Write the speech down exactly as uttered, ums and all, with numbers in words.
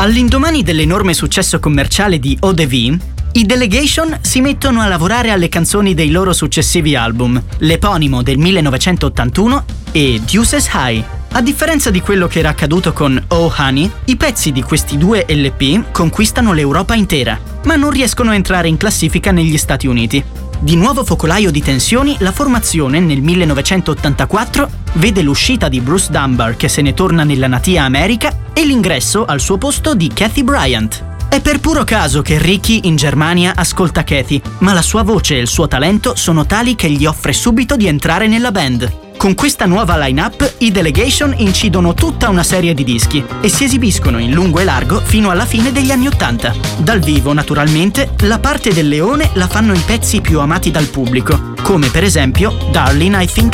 All'indomani dell'enorme successo commerciale di Eau de Vie, i Delegation si mettono a lavorare alle canzoni dei loro successivi album, l'eponimo del millenovecentottantuno e Deuces High. A differenza di quello che era accaduto con Oh Honey, i pezzi di questi due L P conquistano l'Europa intera, ma non riescono a entrare in classifica negli Stati Uniti. Di nuovo focolaio di tensioni, la formazione nel millenovecentottantaquattro vede l'uscita di Bruce Dunbar, che se ne torna nella natia America, e l'ingresso al suo posto di Kathy Bryant. È per puro caso che Ricky in Germania ascolta Kathy, ma la sua voce e il suo talento sono tali che gli offre subito di entrare nella band. Con questa nuova line-up, i Delegation incidono tutta una serie di dischi e si esibiscono in lungo e largo fino alla fine degli anni Ottanta. Dal vivo, naturalmente, la parte del leone la fanno i pezzi più amati dal pubblico, come per esempio Darling I Think